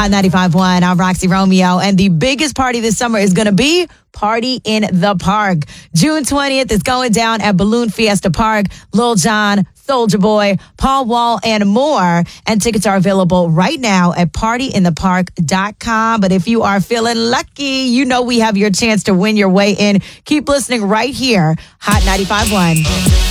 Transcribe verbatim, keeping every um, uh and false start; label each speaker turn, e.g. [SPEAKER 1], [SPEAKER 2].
[SPEAKER 1] Hot ninety-five point one, I'm Roxy Romeo, and the biggest party this summer is going to be Party in the Park. June twentieth is going down at Balloon Fiesta Park. Lil Jon, Soulja Boy, Paul Wall, and more. And tickets are available right now at party in the park dot com. But if you are feeling lucky, you know we have your chance to win your way in. Keep listening right here. Hot ninety-five point one.